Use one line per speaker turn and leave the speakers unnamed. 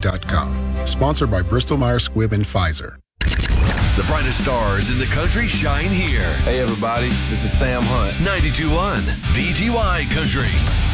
VTY.com. Sponsored by Bristol Myers Squibb and Pfizer.
The brightest stars in the country shine here.
Hey, everybody. This is Sam Hunt.
92.1 VTY Country.